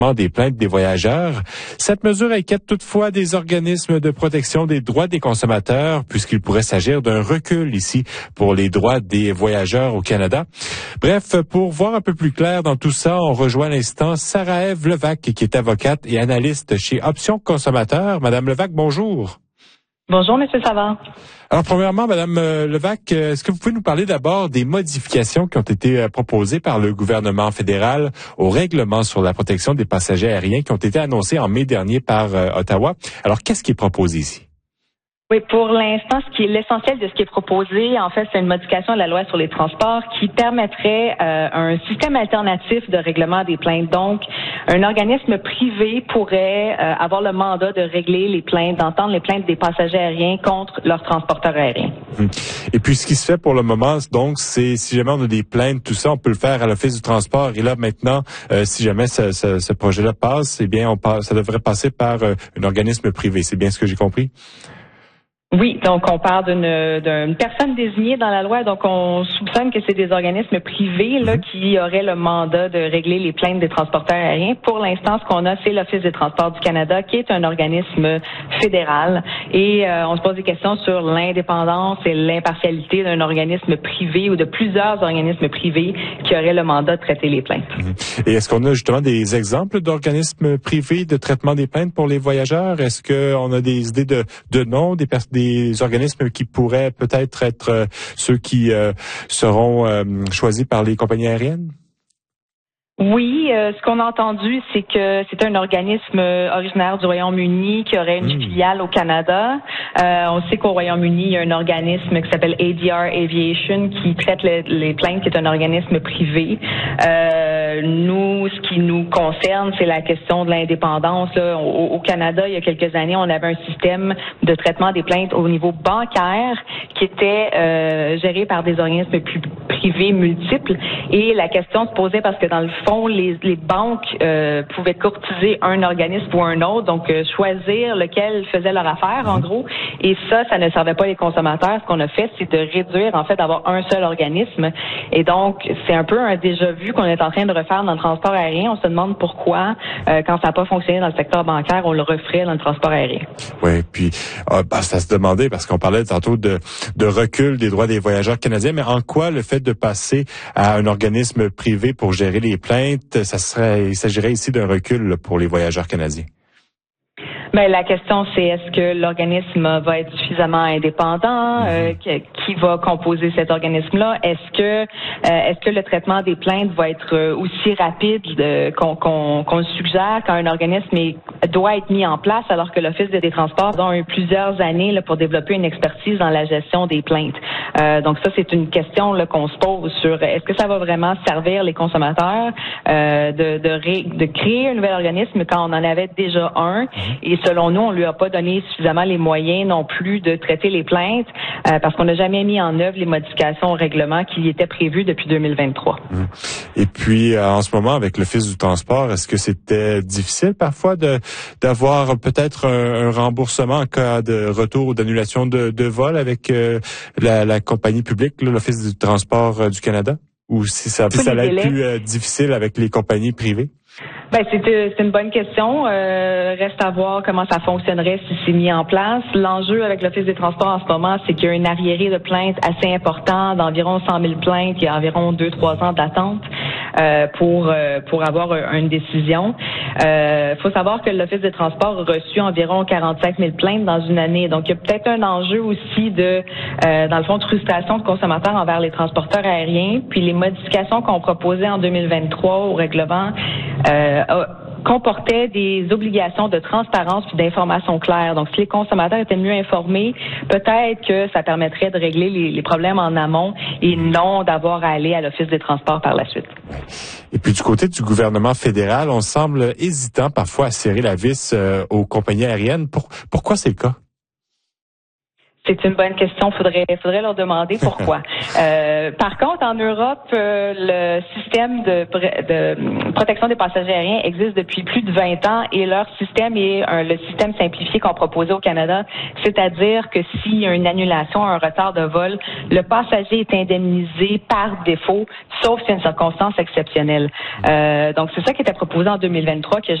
des plaintes des voyageurs. Cette mesure inquiète toutefois des organismes de protection des droits des consommateurs, puisqu'il pourrait s'agir d'un recul ici pour les droits des voyageurs au Canada. Bref, pour voir un peu plus clair dans tout ça, on rejoint à l'instant Sarah-Ève Levac, qui est avocate et analyste chez Options Consommateurs. Madame Levac, bonjour. Bonjour, Monsieur Savard. Alors, premièrement, Madame Levac, est-ce que vous pouvez nous parler d'abord des modifications qui ont été proposées par le gouvernement fédéral au règlement sur la protection des passagers aériens qui ont été annoncées en mai dernier par Ottawa? Alors, qu'est-ce qui est proposé ici? Oui, pour l'instant, l'essentiel de ce qui est proposé, en fait, c'est une modification de la loi sur les transports qui permettrait un système alternatif de règlement des plaintes. Donc, un organisme privé pourrait avoir le mandat de régler les plaintes, d'entendre les plaintes des passagers aériens contre leurs transporteurs aériens. Et puis, ce qui se fait pour le moment, donc, c'est si jamais on a des plaintes, tout ça, on peut le faire à l'Office du transport. Et là, maintenant, si jamais ce projet-là passe, eh bien, ça devrait passer par un organisme privé. C'est bien ce que j'ai compris? Oui, donc on parle d'une personne désignée dans la loi, donc on soupçonne que c'est des organismes privés là qui auraient le mandat de régler les plaintes des transporteurs aériens. Pour l'instant, ce qu'on a, c'est l'Office des transports du Canada, qui est un organisme fédéral, et on se pose des questions sur l'indépendance et l'impartialité d'un organisme privé ou de plusieurs organismes privés qui auraient le mandat de traiter les plaintes. Et est-ce qu'on a justement des exemples d'organismes privés de traitement des plaintes pour les voyageurs? Est-ce qu'on a des idées de noms, des organismes qui pourraient peut-être être ceux qui seront choisis par les compagnies aériennes? Oui, ce qu'on a entendu, c'est que c'est un organisme originaire du Royaume-Uni qui aurait une filiale au Canada. On sait qu'au Royaume-Uni, il y a un organisme qui s'appelle ADR Aviation qui traite les plaintes, qui est un organisme privé. Nous, ce qui nous concerne, c'est la question de l'indépendance. Là. Au Canada, il y a quelques années, on avait un système de traitement des plaintes au niveau bancaire qui était géré par des organismes privés multiples. Et la question se posait parce que dans le fond, les banques pouvaient courtiser un organisme ou un autre, donc choisir lequel faisait leur affaire, en gros. Et ça ne servait pas les consommateurs. Ce qu'on a fait, c'est de réduire, en fait, d'avoir un seul organisme. Et donc, c'est un peu un déjà-vu qu'on est en train de refaire dans le transport aérien. On se demande pourquoi, quand ça n'a pas fonctionné dans le secteur bancaire, on le referait dans le transport aérien. Oui, puis ça se demandait, parce qu'on parlait tantôt de recul des droits des voyageurs canadiens, mais en quoi le fait de passer à un organisme privé pour gérer les plaintes, il s'agirait ici d'un recul pour les voyageurs canadiens? Ben, la question, c'est est-ce que l'organisme va être suffisamment indépendant? Qui va composer cet organisme-là? Est-ce que le traitement des plaintes va être aussi rapide qu'on le suggère quand un organisme doit être mis en place, alors que l'Office des transports a eu plusieurs années là, pour développer une expertise dans la gestion des plaintes? Donc ça, c'est une question là, qu'on se pose sur est-ce que ça va vraiment servir les consommateurs de créer un nouvel organisme quand on en avait déjà un? Et selon nous, on lui a pas donné suffisamment les moyens non plus de traiter les plaintes parce qu'on n'a jamais mis en œuvre les modifications au règlement qui étaient prévues depuis 2023. Et puis, en ce moment, avec l'Office du transport, est-ce que c'était difficile parfois d'avoir peut-être un remboursement en cas de retour ou d'annulation de vol avec la compagnie publique, l'Office du transport du Canada? Ou si ça allait être plus difficile avec les compagnies privées? Ben, c'est une bonne question. Reste à voir comment ça fonctionnerait si c'est mis en place. L'enjeu avec l'Office des transports en ce moment, c'est qu'il y a une arriéré de plaintes assez important, d'environ 100 000 plaintes. Il y a environ 2-3 ans d'attente pour avoir une décision. Faut savoir que l'Office des transports a reçu environ 45 000 plaintes dans une année. Donc, il y a peut-être un enjeu aussi dans le fond, de frustration de consommateurs envers les transporteurs aériens. Puis les modifications qu'on proposait en 2023 au règlement comportait des obligations de transparence et d'information claire. Donc, si les consommateurs étaient mieux informés, peut-être que ça permettrait de régler les problèmes en amont et non d'avoir à aller à l'Office des transports par la suite. Et puis, du côté du gouvernement fédéral, on semble hésitant parfois à serrer la vis aux compagnies aériennes. Pourquoi c'est le cas? C'est une bonne question. Faudrait leur demander pourquoi. Par contre, en Europe, le système de protection des passagers aériens existe depuis plus de 20 ans et leur système est le système simplifié qu'on proposait au Canada, c'est-à-dire que s'il y a une annulation, un retard de vol, le passager est indemnisé par défaut, sauf si c'est une circonstance exceptionnelle. Donc, c'est ça qui était proposé en 2023 que